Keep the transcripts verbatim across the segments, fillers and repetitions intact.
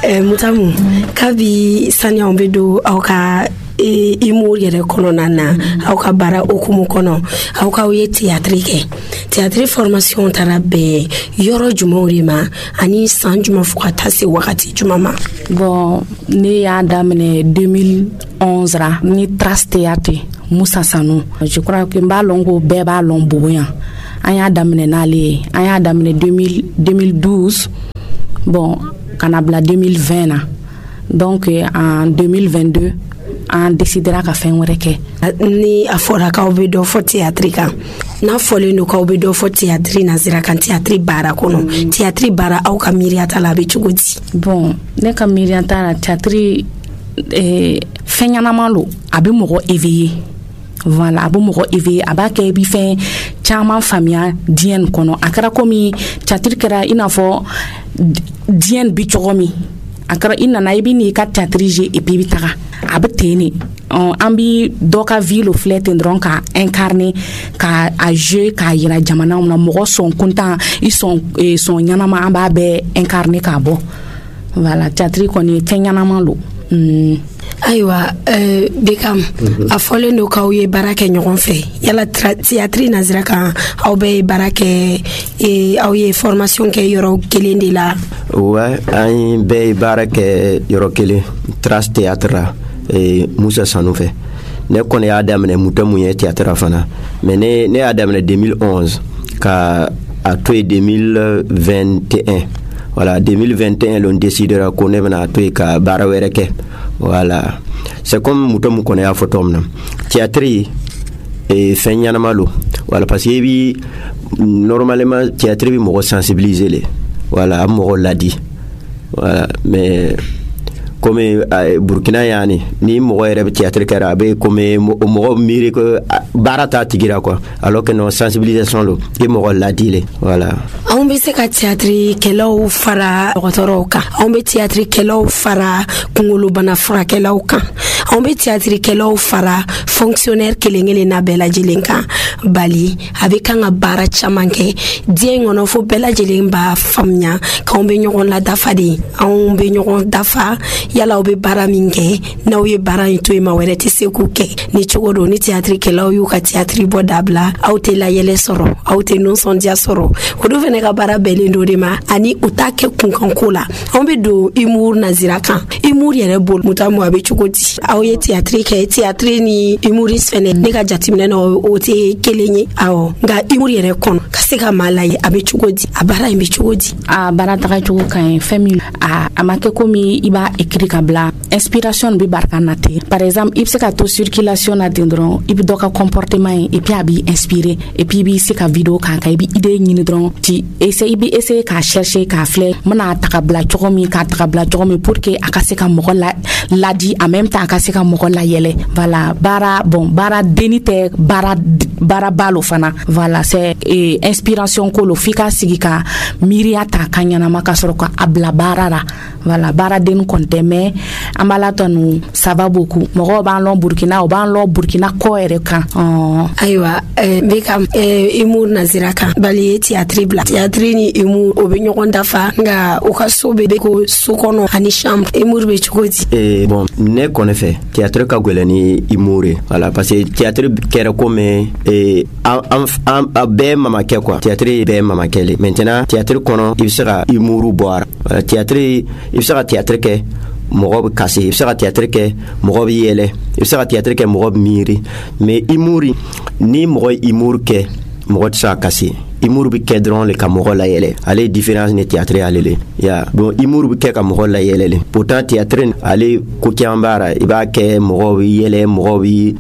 eh, Mutamu kabi sanya ombedo auka e imu yere kono nana auka bara okumu kono auka uye théâtre ke théâtre formation tarabe yoro jumorima ani san juma fukata se wakati juma ma. Bon ne ya damene deux mille onze ra ni Trace Théâtre Moussa Sanou. Je crois que mbalongo beba lomboya anya damene nale anya damene deux mille douze. Bon kanabla deux mille vingt na. Donc en deux mille vingt-deux on décidera ka fen were ke ni afora ka obedo fo théâtre kan na fole no ka obedo fo théâtre na zira kan théâtre bara kono mm. théâtre bara au ka miriata la be chugudi. Bon ne ka miriata la théâtre eh fenyana malo abi mogo éveillé. Voilà abi mogo éveillé aba ke bi fen chama famia dien kono akara komi théâtre kera ina fo dien bi chogomi akara ina na ibi ni ka théâtre je et puis bitaka abeteni ambi doka ville flet ndron ka incarner ka a jeu ka yira jamana na mogo son content ils sont ils sont nyanama amba be incarner ka bo. Voilà théâtre koni tenyanama lo. Mm. Aywa euh Bekam mm-hmm. a fole no ka uye barake nyogon fe yala théâtre nazira kan aw be barake e aw ye formation ke yoro kelende la. Ouais ay be barake yoro kele Trace Théâtre et Moussa Sanou fe ne kone ya damne mutamu ye théâtre fana mais ne ne ya damne deux mille onze ka a to deux mille vingt et un. Voilà deux mille vingt et un l'on décidera qu'on est venu à toi ka barawereke. Voilà c'est comme mutamu kone ya photomna théâtre et fenyana malo. Voilà parce que bi normalement théâtre bi mo sensibiliser les. Voilà mo l'a dit. Voilà mais comme uh, Burkina yani ni mo rebe théâtre karabe comme mo miri que barata tigira quoi alors que non sensibilisation lo et mo l'a dit voilà on be se ka théâtre kelo fara rotoroka on be théâtre kelo fara kungulu bana fara kelo kan on be théâtre kelo fara fonctionnaire kelengele na bela jelenka bali avec un bara chamanke dien ono fo bela jelemba famnya ka on be nyon la dafadi on be nyon dafa yala obe bara minge na oye bara into e mawere ti se kuke ni chogodo ni théâtre ke la oyu ka théâtre bodabla auté la yele soro auté non son dia soro odo vene ka bara belendo de ma ani utake kunkankula ombe do imur nazira kan imur yere bol mutamu abe chogodi aoye théâtre ke théâtre ni imuris fene ne ka jatimne no ote kelenye awo nga imur yere kon kaseka malaye abe chogodi abara imbe chogodi a bara ta chogo kan famille a amake komi iba ekri kabla inspiration bi barkanate par exemple il se ka to circulation na dendron il do ka comportement et puis abi inspiré et puis bi se ka vidéo kan ka bi idée ni dron ti essayer bi essayer ka chercher ka fleur mana takabla chokomi ka takabla chokomi pour que akase ka mo la la di en même temps akase ka mo la yele voilà bara bon bara denite bara bara balo fana voilà c'est eh, inspiration ko lo fika sigika miriata kanyana makasoro ka abla barara voilà bara den konte mais ambalatonu ça va beaucoup mogo ban lo Burkina o ban lo Burkina ko ere kan oh. Aywa eh, Bekam eh, imur nazira kan bali théâtre bla théâtre ni imur obe nyokon dafa nga okasobe be ko sukono ani chambre imur be chukoti eh bon ne connaît fait théâtre ka golani imure voilà parce que théâtre kera comme eh am am be mama ke quoi théâtre be mama kele maintenant théâtre kono il sera imuru boire voilà, théâtre il sera théâtre ke mogob kasi il sera théâtre ke mogob yele il sera théâtre ke mogob miri mais imuri ni mogob imur ke mogob sa kasi imur bi kedron le kamoro la yele ale différence ne théâtre alele ya bon imur bi ke kamoro la yele pourtant théâtre ale ko kiambara iba ke mogob yele mogob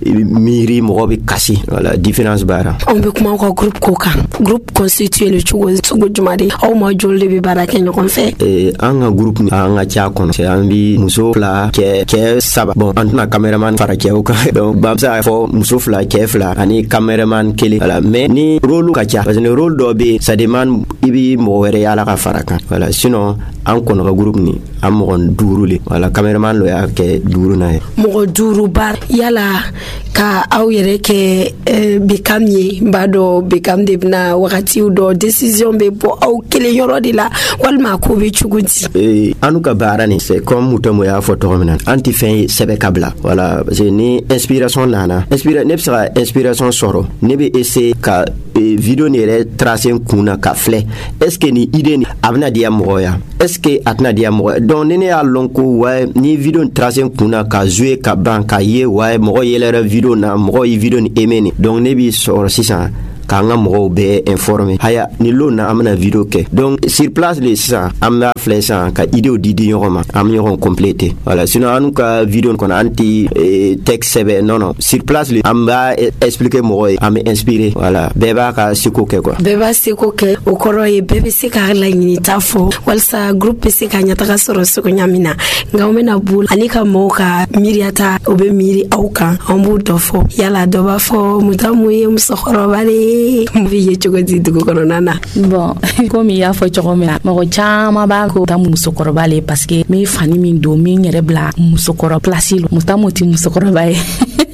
miri mogob kasi voilà différence bara on be kuma ko groupe koka groupe constitué le chugo chugo jumari o mo jolde bi bara ke nyokon fe eh anga groupe anga cha kono c'est ambi muso fla ke ke saba bon antuna cameraman fara ke oka donc bamsa fo muso fla ke fla ani cameraman kele voilà mais ni rôle ka cha parce que rôle rôle dɔ be ça demande i bi mɔgɔ wɛrɛ yala ka fara kan voilà sinon an kɔnɔ ka groupe ni an mɔgɔ duuru le voilà cameraman lo y'a kɛ duuru na ye mɔgɔ duuru bar yala ka aw yɛrɛ kɛ Bekam ye n b'a dɔn Bekam de bena wagatiw dɔ décision be bɔ aw kelen yɔrɔ de la walima ko be cogo di an ka baara ni c'est comme Mutamu y'a fɔ tɔgɔ min na an ti fɛn ye sɛbɛ ka bila voilà parce que ni inspiration nana inspira ne bɛ se ka inspiration sɔrɔ ne bɛ essayer ka video ni yɛrɛ tracer kun na ka filɛ est-ce que ni idée ni a bɛna diya mɔgɔ ya est-ce que a tɛna diya mɔgɔ donc ni ne y'a lɔn ko ouais ni video ni tracer kun na ka jouer ka ban ka ye ouais mɔgɔ yɛlɛra video na mɔgɔ ye video ni aimer ni donc ne bi sɔrɔ sisan k'an ka mɔgɔw bɛɛ informer haya ni lo na an bɛna video kɛ donc sur place le sisan an b'a filɛ sisan ka idéw di di ɲɔgɔn ma an bɛ ɲɔgɔn compléter voilà sinon an ka video kɔnɔ an ti texte sɛbɛn non non sur place le an b'a expliquer mɔgɔ ye an bɛ inspirer voilà bɛɛ b'a ka seko kɛ quoi bɛɛ b'a seko kɛ o kɔrɔ ye bɛɛ bɛ se ka laɲini ta fɔ walasa groupe bɛ se ka ɲɛtaga sɔrɔ seko ɲa min na nka an bɛna bolo ani ka mɔgɔw ka miiriyata o bɛ miiri aw kan an b'o dɔ fɔ yala dɔ b'a fɔ Mutamu ye musokɔrɔba de mbi ye cogo di dugu kɔnɔna na bon komi y'a fɔ cogo min na mɔgɔ caman b'a ko Mutamu musokɔrɔba le parce que min fani min don min yɛrɛ bila musokɔrɔ place lo Mutamu ti musokɔrɔba ye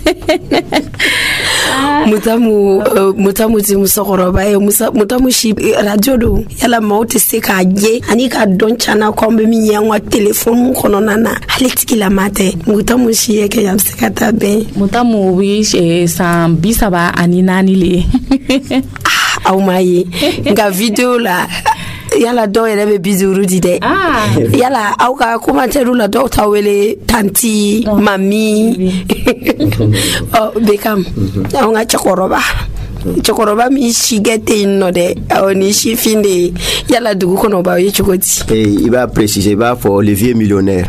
Mutamu uh, Mutamu ti musokɔrɔba ye Mutamu si radio do yala maaw tɛ se k'a ye ani ka dɔn cana ko an bɛ min ye an ka téléphone kɔnɔna na hali tigilama tɛ Mutamu si ye kɛ yan bɛ se ka taa bɛn Mutamu bi san bi saba ani naani le aw ma ye nka video la yala dɔw yɛrɛ bɛ bi duuru di dɛ yala aw ka commentaire la dɔw ta wele tanti mami oh Bekam aw ka cɛkɔrɔba cɛkɔrɔba min si kɛ tɛ yen nɔ dɛ awɔ ni sifin de ye yala dugu kɔnɔ b'aw ye cogo di i b'a préciser i b'a fɔ Olivier millionnaire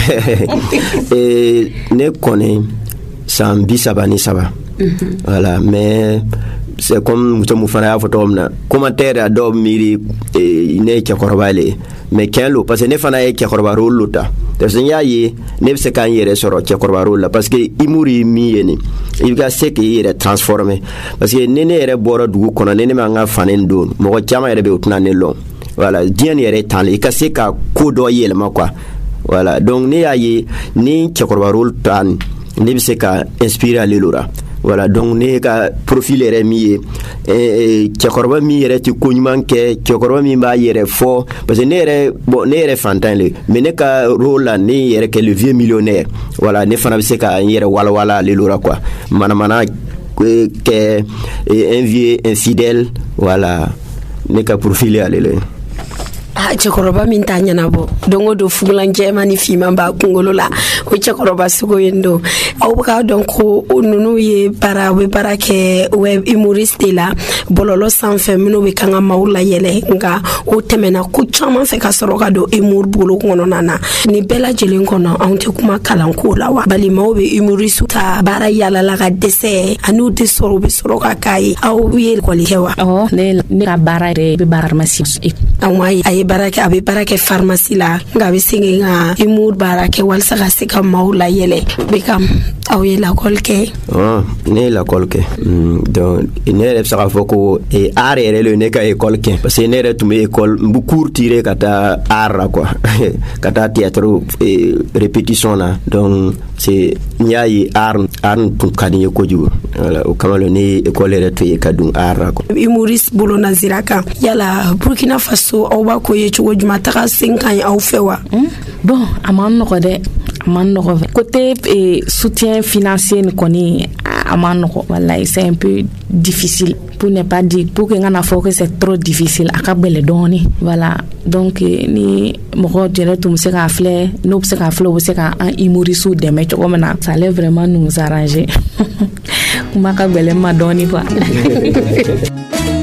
ne kɔni san bi saba ni saba voilà mais c'est comme Mutamu fana y'a fɔ tɔgɔ min na commentaire a dɔw miiri ne ye cɛkɔrɔba le mais tiɲɛ lo parce que ne fana ye cɛkɔrɔba rôle lo ta parce que n y'a ye ne bɛ se k'an yɛrɛ sɔrɔ cɛkɔrɔba rôle la parce que humour ye min ye nin i bɛ ka se k'i yɛrɛ transformer parce que ni ne yɛrɛ bɔra dugu kɔnɔ ni ne m'an ka fani don mɔgɔ caman yɛrɛ bɛ o tɛna ne lɔn voilà diɲɛ ni yɛrɛ tan i ka se ka ko dɔ yɛlɛma quoi voilà donc ne y'a ye ni cɛkɔrɔba rôle ta nin ne bɛ se ka inspirer ale la voilà donc ne ka profil yɛrɛ min ye cɛkɔrɔba min yɛrɛ ti ko ɲuman kɛ cɛkɔrɔba min b'a yɛrɛ fɔ parce que ne yɛrɛ bon ne yɛrɛ fantan le mais ne ka rôle la ne yɛrɛ kɛ le vieux millionnaire voilà ne fana bɛ se ka n yɛrɛ walawala ale la quoi manamana kɛ un vieux infidèle voilà ne ka profil ale le ah cɛkɔrɔba min t'a ɲɛnabɔ don o don fugulan jɛman ni fiman b'a kunkolo la o cɛkɔrɔba sugu yen don aw bɛ k'a dɔn ko ninnu ye baara u bɛ baara kɛ web humoriste de la bɔlɔlɔ sanfɛ minnu bɛ kan ka maaw layɛlɛ nka o tɛmɛna ko caman fɛ ka sɔrɔ ka don humour bolo kɔnɔna na nin bɛɛ lajɛlen kɔnɔ anw tɛ kuma kalanko la wa bali maaw bɛ humoriste ta baara yalala ka dɛsɛ ani u tɛ sɔrɔ u bɛ sɔrɔ ka k'a ye aw ye ekɔli kɛ wa. awɔ ne ne ka baara yɛrɛ bɛ baara pharmacie. awɔ a ye baara kɛ a bɛ baara kɛ pharmacie la nka a bɛ segin ka humour baara kɛ walasa ka se ka maaw layɛlɛ Bekam aw ye lakɔli kɛ. ne ye lakɔli kɛ donc ne yɛrɛ bɛ se k'a fɔ ko art yɛrɛ le ne ka école kɛ parce que ne yɛrɛ tun bɛ école n bɛ cours tirer ka taa art la quoi ka taa théâtre répétition na donc c'est n y'a ye art art tun ka di n ye kojugu voilà o kama ne ye école yɛrɛ to ye ka don art la quoi. humoriste bolo nazira kan yala Burkina Faso aw b'a ko ye cogo jumɛn taga sen ka ɲi aw fɛ wa. bon a man nɔgɔ dɛ a man nɔgɔ côté soutien financier ni kɔni a man nɔgɔ wallahi c'est un peu difficile pour ne pas dire pour que n kana fɔ que c'est trop difficile a ka gɛlɛn dɔɔni voilà donc ni mɔgɔ yɛrɛ tun bɛ se k'a filɛ n'o bɛ se k'a filɛ o bɛ se ka an humoriste dɛmɛ cogo min na ça allait vraiment nous arranger kuma ka gɛlɛn ma dɔɔni quoi.